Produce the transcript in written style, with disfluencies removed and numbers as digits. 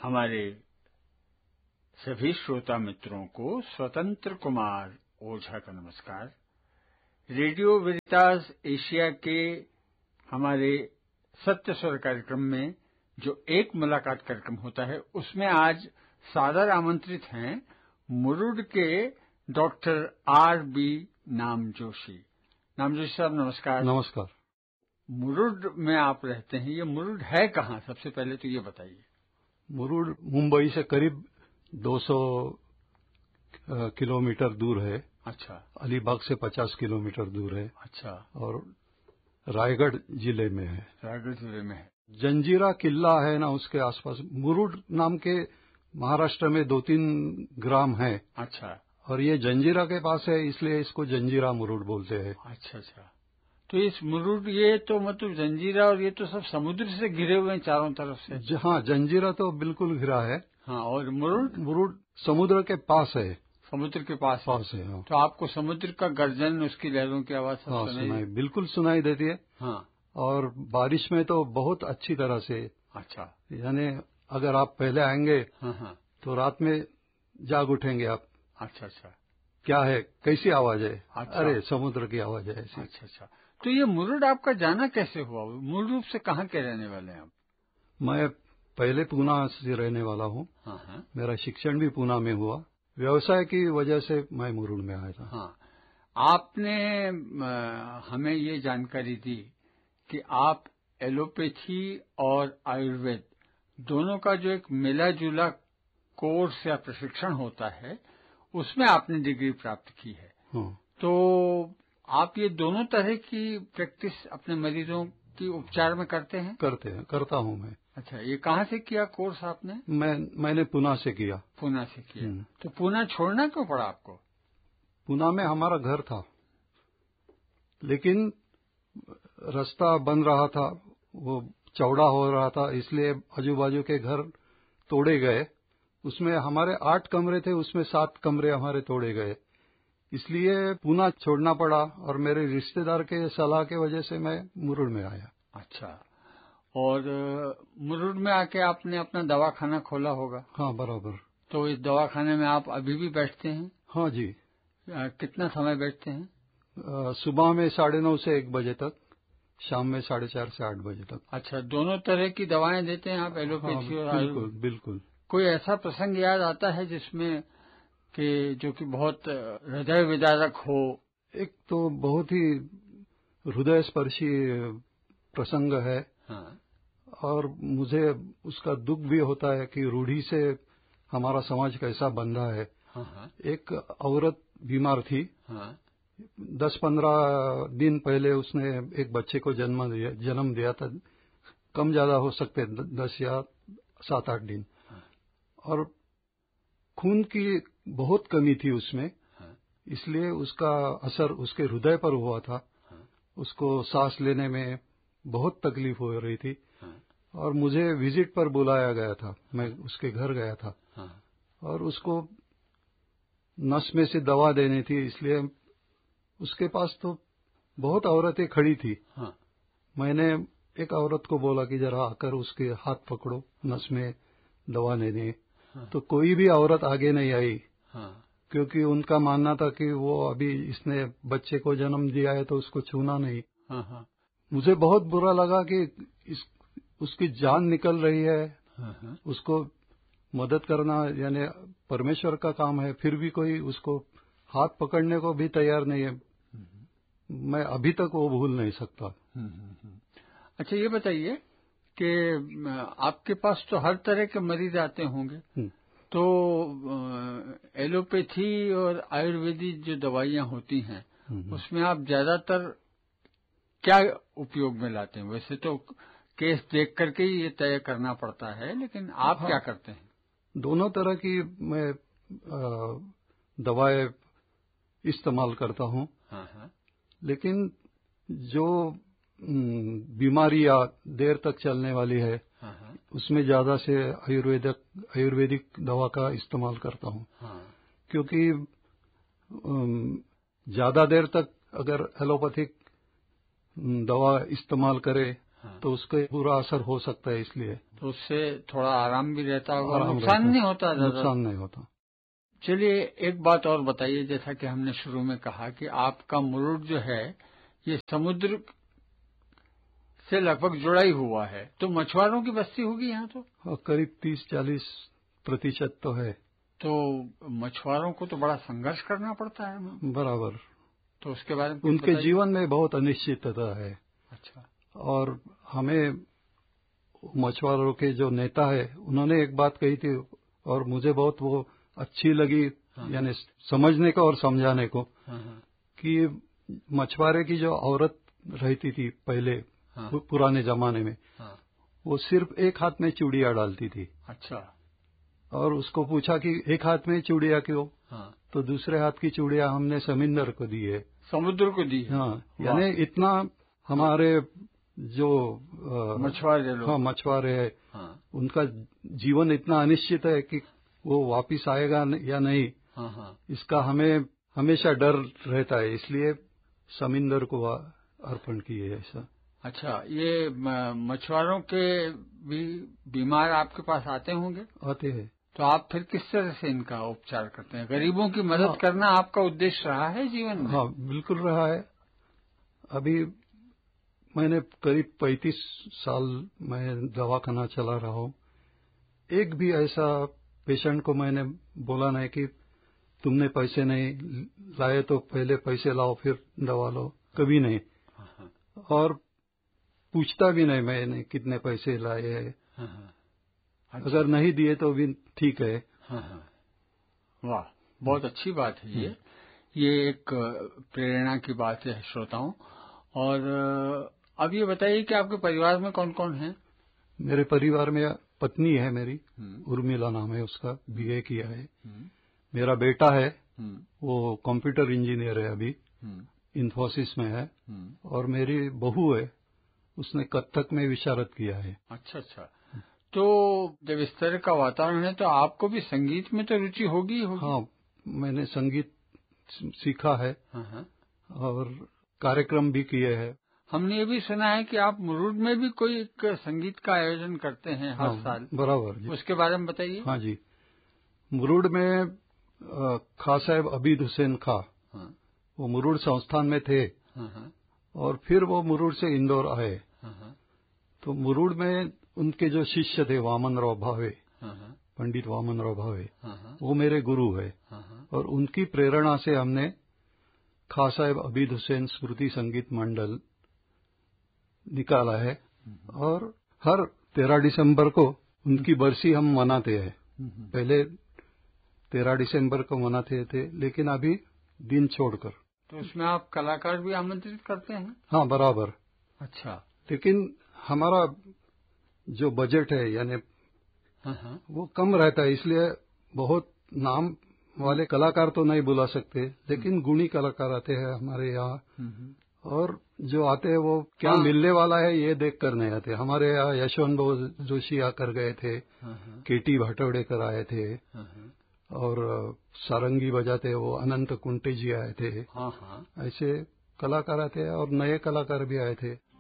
हमारे सभी श्रोता मित्रों को स्वतंत्र कुमार ओझा का नमस्कार। रेडियो वेरिटास एशिया के हमारे सत्य स्वर कार्यक्रम में जो एक मुलाकात कार्यक्रम होता है, उसमें आज सादर आमंत्रित हैं मुरुड के डॉक्टर R.B. नामजोशी। नामजोशी साहब नमस्कार। नमस्कार। मुरुड में आप रहते हैं, ये मुरुड है कहाँ? सबसे पहले तो ये बताइए। मुरुड मुंबई से करीब 200 किलोमीटर दूर है। अच्छा। अलीबाग से 50 किलोमीटर दूर है। अच्छा। और रायगढ़ जिले में है। रायगढ़ जिले में है। जंजीरा किला है ना, उसके आसपास मुरुड नाम के महाराष्ट्र में 2-3 ग्राम है। अच्छा। और ये जंजीरा के पास है, इसलिए इसको जंजीरा मुरुड बोलते हैं। अच्छा अच्छा। तो इस मुरुड, ये तो मतलब जंजीरा और ये तो सब समुद्र से घिरे हुए हैं चारों तरफ से। हाँ, जंजीरा तो बिल्कुल घिरा है। हाँ, और मुरुड समुद्र के पास है। समुद्र के पास है। हाँ। तो आपको समुद्र का गर्जन, उसकी लहरों की आवाज सब सुनाई बिल्कुल सुनाई देती है। हाँ। और बारिश में तो बहुत अच्छी तरह से। अच्छा। यानी अगर आप पहले आएंगे हाँ, तो रात में जाग उठेंगे आप। अच्छा अच्छा। क्या है, कैसी आवाज है? अच्छा। अरे समुद्र की आवाज है ऐसी। अच्छा अच्छा। तो ये मुरुड आपका जाना कैसे हुआ? मूल रूप से कहाँ के रहने वाले हैं आप? मैं पहले पूना से रहने वाला हूँ। हाँ। मेरा शिक्षण भी पूना में हुआ। व्यवसाय की वजह से मैं मुरुड में आया था। हाँ। आपने हमें ये जानकारी दी कि आप एलोपैथी और आयुर्वेद दोनों का जो एक मिला जुला कोर्स या प्रशिक्षण होता है, उसमें आपने डिग्री प्राप्त की है। हाँ। तो आप ये दोनों तरह की प्रैक्टिस अपने मरीजों की उपचार में करते हैं? करता हूँ मैं। अच्छा, ये कहाँ से किया कोर्स आपने? मैंने पूना से किया। पूना से किया। तो पूना छोड़ना क्यों पड़ा आपको? पूना में हमारा घर था, लेकिन रास्ता बन रहा था, वो चौड़ा हो रहा था, इसलिए आजू बाजू के घर तोड़े गए। उसमें हमारे 8 कमरे थे, उसमें 7 कमरे हमारे तोड़े गए। इसलिए पूना छोड़ना पड़ा और मेरे रिश्तेदार के सलाह के वजह से मैं मुरुड में आया। अच्छा। और मुरुड में आके आपने अपना दवाखाना खोला होगा? हाँ, बराबर। तो इस दवाखाने में आप अभी भी बैठते हैं? हाँ जी। कितना समय बैठते हैं? सुबह में 9:30 से 1 बजे तक, शाम में 4:30 से 8 बजे तक। अच्छा, दोनों तरह की दवाएं देते हैं आप, एलोपैथी और आयुर्वेद? बिल्कुल। कोई ऐसा प्रसंग याद आता है जिसमें कि जो कि बहुत हृदय विदारक हो? एक तो बहुत ही हृदय स्पर्शी प्रसंग है। हाँ। और मुझे उसका दुख भी होता है कि रूढ़ी से हमारा समाज कैसा बंधा है। हाँ। एक औरत बीमार थी। हाँ। 10-15 दिन पहले उसने एक बच्चे को जन्म दिया था। कम ज्यादा हो सकते 10 या 7-8 दिन। हाँ। और खून की बहुत कमी थी उसमें। हाँ। इसलिए उसका असर उसके हृदय पर हुआ था। हाँ। उसको सांस लेने में बहुत तकलीफ हो रही थी। हाँ। और मुझे विजिट पर बुलाया गया था। मैं उसके घर गया था। हाँ। और उसको नस में से दवा देनी थी, इसलिए उसके पास तो बहुत औरतें खड़ी थी। हाँ। मैंने एक औरत को बोला कि जरा आकर उसके हाथ पकड़ो, नस में दवा लेनी। हाँ। तो कोई भी औरत आगे नहीं आई। हाँ। क्योंकि उनका मानना था कि वो अभी इसने बच्चे को जन्म दिया है तो उसको छूना नहीं। हाँ। मुझे बहुत बुरा लगा कि उसकी जान निकल रही है। हाँ। उसको मदद करना यानी परमेश्वर का काम है, फिर भी कोई उसको हाथ पकड़ने को भी तैयार नहीं है। मैं अभी तक वो भूल नहीं सकता। अच्छा, ये बताइए कि आपके पास तो हर तरह के मरीज आते होंगे। तो एलोपैथी और आयुर्वेदिक जो दवाइयां होती हैं, उसमें आप ज्यादातर क्या उपयोग में लाते हैं? वैसे तो केस देख करके ही ये तय करना पड़ता है, लेकिन आप क्या करते हैं? दोनों तरह की मैं दवाएं इस्तेमाल करता हूँ। हाँ। लेकिन जो बीमारी या देर तक चलने वाली है, हाँ। उसमें ज्यादा से आयुर्वेदिक दवा का इस्तेमाल करता हूँ। हाँ। क्योंकि ज्यादा देर तक अगर एलोपैथिक दवा इस्तेमाल करे, तो उसका बुरा असर हो सकता है, इसलिए तो उससे थोड़ा आराम भी रहता होगा, नुकसान नहीं होता, नुकसान नहीं होता। चलिए एक बात और बताइए, जैसा कि हमने शुरू में कहा कि आपका मुरुड जो है ये समुद्र से लगभग जुड़ा ही हुआ है, तो मछुआरों की बस्ती होगी यहाँ तो? करीब 30-40% तो है। तो मछुआरों को तो बड़ा संघर्ष करना पड़ता है। बराबर। तो उसके बारे में उनके जीवन में बहुत अनिश्चितता है। अच्छा। और हमें मछुआरों के जो नेता है उन्होंने एक बात कही थी और मुझे बहुत वो अच्छी लगी, यानी समझने को और समझाने को, कि मछुआरे की जो औरत रहती थी पहले पुराने जमाने में, वो सिर्फ एक हाथ में चूड़ियां डालती थी। अच्छा। और उसको पूछा कि एक हाथ में चूड़ियां क्यों? तो दूसरे हाथ की चूड़ियां हमने समुद्र को दी है। समुद्र को दी है? हाँ, यानी इतना हमारे जो मछुआरे लोग, मछुआरे है, उनका जीवन इतना अनिश्चित है कि वो वापिस आएगा या नहीं, इसका हमें हमेशा डर रहता है, इसलिए समुद्र को अर्पण किए ऐसा। अच्छा, ये मछुआरों के भी बीमार आपके पास आते होंगे? आते हैं। तो आप फिर किस तरह से इनका उपचार करते हैं? गरीबों की मदद करना आपका उद्देश्य रहा है जीवन में? हाँ, बिल्कुल रहा है। अभी मैंने करीब 35 साल मैं दवाखाना चला रहा हूँ। एक भी ऐसा पेशेंट को मैंने बोला नहीं कि तुमने पैसे नहीं लाए तो पहले पैसे लाओ फिर दवा लो, कभी नहीं। और पूछता भी नहीं मैंने कितने पैसे लाए हैं। अगर नहीं दिए तो भी ठीक है। वाह, बहुत अच्छी बात है ये एक प्रेरणा की बात है श्रोताओं। और अब ये बताइए कि आपके परिवार में कौन कौन है? मेरे परिवार में पत्नी है मेरी, उर्मिला नाम है उसका, बीए किया है। मेरा बेटा है, वो कंप्यूटर इंजीनियर है, अभी इन्फोसिस में है। और मेरी बहू है, उसने कथक में विशारद किया है। अच्छा अच्छा। तो जब इस तरह का वातावरण है तो आपको भी संगीत में तो रुचि होगी? हाँ, मैंने संगीत सीखा है और कार्यक्रम भी किए हैं। हमने ये भी सुना है कि आप मुरुड में भी कोई एक संगीत का आयोजन करते हैं हर साल। बराबर जी। उसके बारे में बताइए। हाँ जी, मुरुड में खां साहब अबीद हुसैन खां, वो मुरुड संस्थान में थे और फिर वो मुरुड से इंदौर आए। तो मुरुड में उनके जो शिष्य थे वामन राव भावे, पंडित वामन राव भावे, वो मेरे गुरु है। और उनकी प्रेरणा से हमने खां साहब अबीद हुसैन स्मृति संगीत मंडल निकाला है और हर 13 दिसंबर को उनकी बरसी हम मनाते हैं। पहले 13 दिसंबर को मनाते थे, लेकिन अभी दिन छोड़कर। तो उसमें आप कलाकार भी आमंत्रित करते हैं? हाँ, बराबर। अच्छा। लेकिन हमारा जो बजट है यानी वो कम रहता है, इसलिए बहुत नाम वाले कलाकार तो नहीं बुला सकते, लेकिन गुणी कलाकार आते हैं हमारे यहाँ। और जो आते हैं वो क्या मिलने वाला है ये देख कर नहीं आते। हमारे यहाँ यशवंत जोशी आकर गए थे, केटी भाटवड़ेकर आए थे, और सारंगी बजाते वो अनंत कुंटे जी आए थे। ऐसे कलाकार आते हैं और नए कलाकार भी आए थे।